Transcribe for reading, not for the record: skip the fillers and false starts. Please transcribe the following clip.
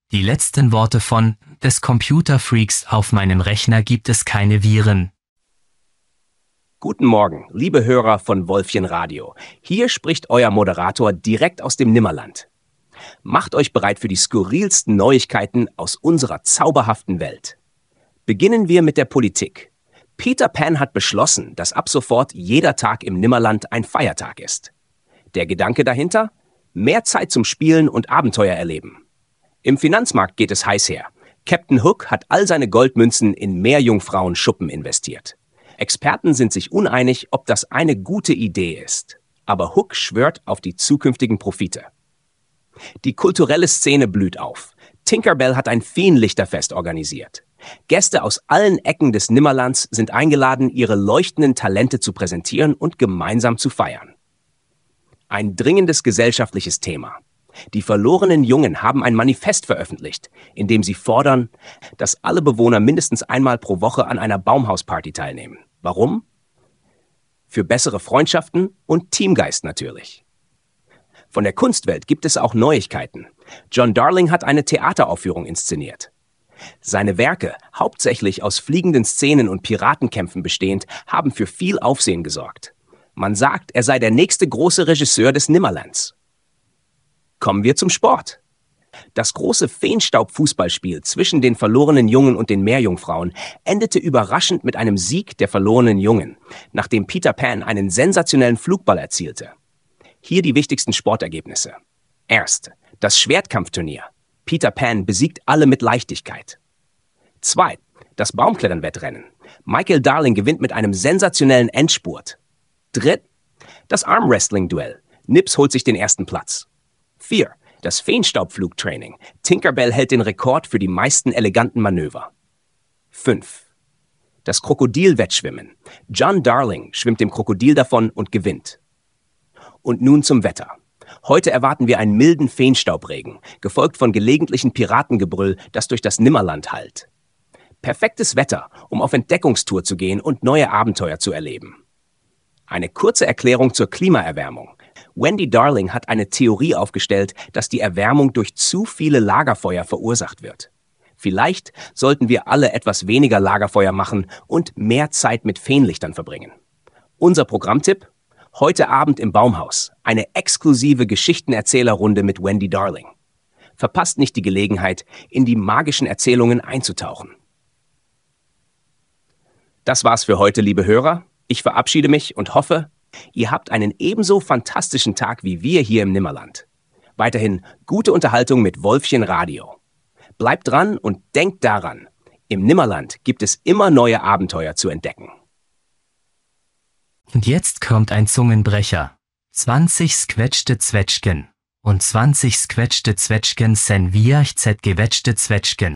Die letzten Worte des Computerfreaks: auf meinem Rechner gibt es keine Viren. Guten Morgen, liebe Hörer von Wolfchen Radio. Hier spricht euer Moderator direkt aus dem Nimmerland. Macht euch bereit für die skurrilsten Neuigkeiten aus unserer zauberhaften Welt. Beginnen wir mit der Politik. Peter Pan hat beschlossen, dass ab sofort jeder Tag im Nimmerland ein Feiertag ist. Der Gedanke dahinter? Mehr Zeit zum Spielen und Abenteuer erleben. Im Finanzmarkt geht es heiß her. Captain Hook hat all seine Goldmünzen in Meerjungfrauenschuppen investiert. Experten sind sich uneinig, ob das eine gute Idee ist. Aber Hook schwört auf die zukünftigen Profite. Die kulturelle Szene blüht auf. Tinkerbell hat ein Feenlichterfest organisiert. Gäste aus allen Ecken des Nimmerlands sind eingeladen, ihre leuchtenden Talente zu präsentieren und gemeinsam zu feiern. Ein dringendes gesellschaftliches Thema. Die verlorenen Jungen haben ein Manifest veröffentlicht, in dem sie fordern, dass alle Bewohner mindestens einmal pro Woche an einer Baumhausparty teilnehmen. Warum? Für bessere Freundschaften und Teamgeist natürlich. Von der Kunstwelt gibt es auch Neuigkeiten. John Darling hat eine Theateraufführung inszeniert. Seine Werke, hauptsächlich aus fliegenden Szenen und Piratenkämpfen bestehend, haben für viel Aufsehen gesorgt. Man sagt, er sei der nächste große Regisseur des Nimmerlands. Kommen wir zum Sport. Das große Feenstaub-Fußballspiel zwischen den verlorenen Jungen und den Meerjungfrauen endete überraschend mit einem Sieg der verlorenen Jungen, nachdem Peter Pan einen sensationellen Flugball erzielte. Hier die wichtigsten Sportergebnisse. Erst, das Schwertkampfturnier. Peter Pan besiegt alle mit Leichtigkeit. 2. Das Baumklettern-Wettrennen. Michael Darling gewinnt mit einem sensationellen Endspurt. 3. Das Armwrestling-Duell. Nips holt sich den ersten Platz. 4. Das Feenstaubflugtraining. Tinkerbell hält den Rekord für die meisten eleganten Manöver. 5. Das Krokodilwettschwimmen. John Darling schwimmt dem Krokodil davon und gewinnt. Und nun zum Wetter. Heute erwarten wir einen milden Feenstaubregen, gefolgt von gelegentlichen Piratengebrüll, das durch das Nimmerland hallt. Perfektes Wetter, um auf Entdeckungstour zu gehen und neue Abenteuer zu erleben. Eine kurze Erklärung zur Klimaerwärmung. Wendy Darling hat eine Theorie aufgestellt, dass die Erwärmung durch zu viele Lagerfeuer verursacht wird. Vielleicht sollten wir alle etwas weniger Lagerfeuer machen und mehr Zeit mit Feenlichtern verbringen. Unser Programmtipp? Heute Abend im Baumhaus. Eine exklusive Geschichtenerzählerrunde mit Wendy Darling. Verpasst nicht die Gelegenheit, in die magischen Erzählungen einzutauchen. Das war's für heute, liebe Hörer. Ich verabschiede mich und hoffe, ihr habt einen ebenso fantastischen Tag wie wir hier im Nimmerland. Weiterhin gute Unterhaltung mit Wolfchen Radio. Bleibt dran und denkt daran, im Nimmerland gibt es immer neue Abenteuer zu entdecken. Und jetzt kommt ein Zungenbrecher. 20 squetschte Zwetschgen und 20 squetschte Zwetschgen sen viach gewetschte Zwetschgen.